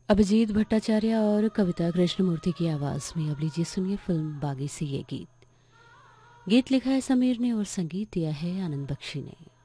अभिजीत भट्टाचार्य और कविता कृष्णमूर्ति की आवाज़ में अब लीजिए सुनिए फिल्म बागी से ये गीत। गीत लिखा है समीर ने और संगीत दिया है आनंद बख्शी ने।